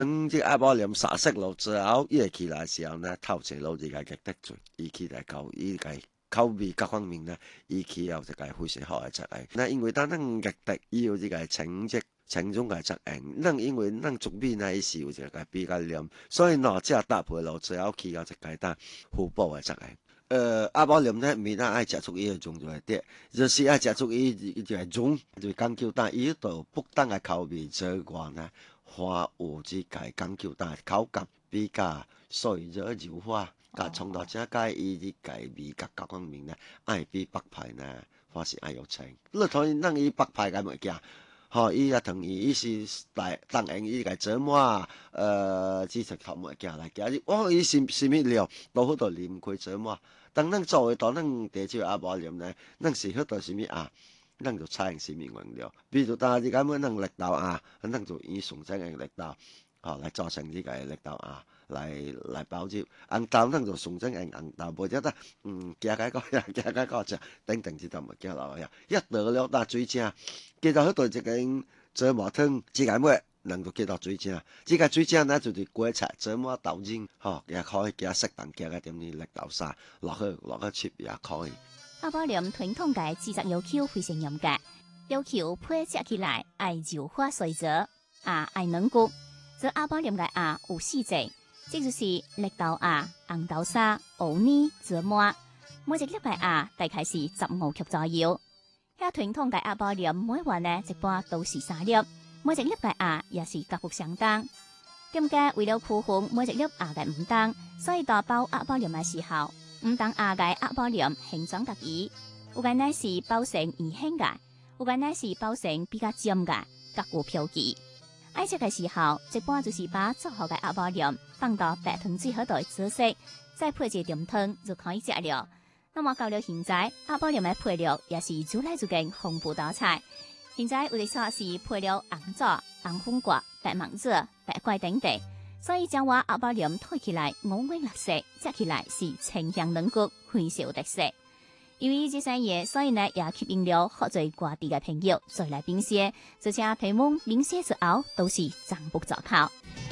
這阿寶蓮殺色路之後，伊起來時候呢，頭前路這個嘅得罪，伊起來伊個口味各方面呢，伊起有這個非常好嘅質素。那因為當咱嘅得伊有這個成績。程中嘅質素，咱因為咱總比那時有一個比較黏，所以喏，只搭配路之後起到一個單互補嘅質素。阿寶蓮呢，咪咱愛食出伊嘅種類啲，就是愛食出伊就係種，就講究單伊度不當嘅口味之外呢，還有這個講究單口感比較脆弱柔化，甲從到這個伊啲個味覺各方面呢，愛比北派呢，還是愛有情。你睇咱伊北派嘅物件。伊也同伊是當用伊個折磨只食頭物件來食。伊是物料，都好多黏開折磨。當咱做誒，當咱地少阿寶蓮呢，咱是好多什物啊？咱就採用什物原料？比如當時咁樣，咱綠豆啊，咱就以純正嘅綠豆，來做成呢個綠豆啊，來包住。紅豆咱就純正嘅紅豆，或者加個只等等之類物件落去，一得了打水正。記到好多一個折磨湯，這個咩能夠記到水正？這個水正呢就是果菜折磨豆漿，也可以加適當加一點啲綠豆沙落去切也可以。 阿寶蓮傳統嘅製作要求非常嚴格，要求配食起來愛柔化水澤，愛軟骨。這阿寶蓮嘅有四隻，即就是綠豆紅豆沙、芋泥、折磨。每一粒嘅大概是15克左右。遐傳統嘅阿寶蓮每碗呢一般都是3粒，每一粒嘅也是價格相當。店家為了區分每一粒嘅唔同，所以在包阿寶蓮嘅時候，唔同嘅阿寶蓮形狀各異，有嘅呢是包成圓形嘅，有嘅呢是包成比較尖嘅，各有標記。愛食嘅時候，一般就是把做好嘅阿寶蓮放到白糖水嗰度煮熟，再配一點湯就可以食了。那麼到了現在，阿寶蓮嘅配料也是越來越更豐富多彩。現在有啲說是配料紅棗、紅粉葛、白芒子、白桂等等，所以將話阿寶蓮睇起來五顏六色，食起來是清香軟骨，非常有特色。由於這生意，所以呢也吸引了好多各地嘅朋友再來品嘗，而且評論品嘗之後都是讚不絕口。